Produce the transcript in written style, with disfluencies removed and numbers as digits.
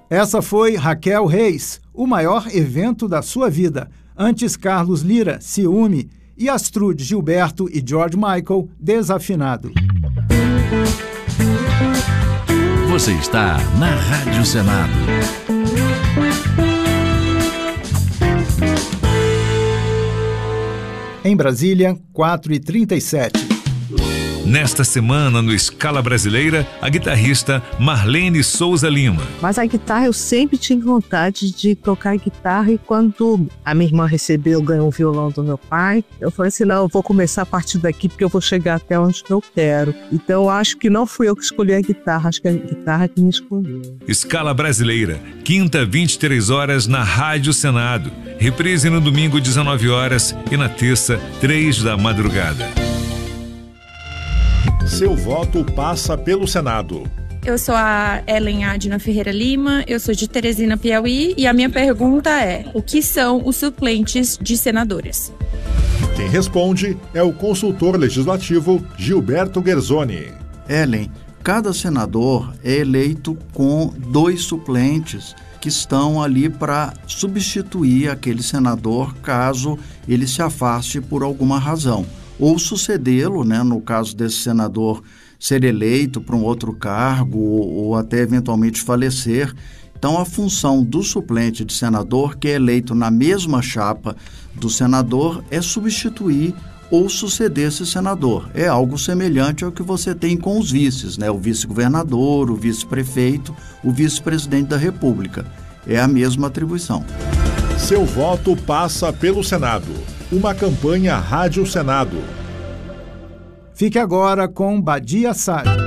Essa foi Raquel Reis, o maior evento da sua vida. Antes, Carlos Lira, Ciúme, e Astrude Gilberto e George Michael, Desafinado. Você está na Rádio Senado. Em Brasília, 4h37. Nesta semana, no Escala Brasileira, a guitarrista Marlene Souza Lima. Mas a guitarra, eu sempre tive vontade de tocar guitarra, e quando a minha irmã ganhou o violão do meu pai, eu falei assim, não, eu vou começar a partir daqui porque eu vou chegar até onde eu quero. Então eu acho que não fui eu que escolhi a guitarra, acho que a guitarra que me escolheu. Escala Brasileira, quinta, 23 horas na Rádio Senado. Reprise no domingo, 19 horas e na terça, 3 da madrugada. Seu voto passa pelo Senado. Eu sou a Ellen Adna Ferreira Lima, eu sou de Teresina, Piauí, e a minha pergunta é: o que são os suplentes de senadores? Quem responde é o consultor legislativo Gilberto Guerzoni. Ellen, cada senador é eleito com 2 suplentes que estão ali para substituir aquele senador caso ele se afaste por alguma razão, ou sucedê-lo, né, no caso desse senador ser eleito para um outro cargo ou até eventualmente falecer. Então, a função do suplente de senador, que é eleito na mesma chapa do senador, é substituir ou suceder esse senador. É algo semelhante ao que você tem com os vices, né? O vice-governador, o vice-prefeito, o vice-presidente da República. É a mesma atribuição. Seu voto passa pelo Senado. Uma campanha Rádio Senado. Fique agora com Badia Sade.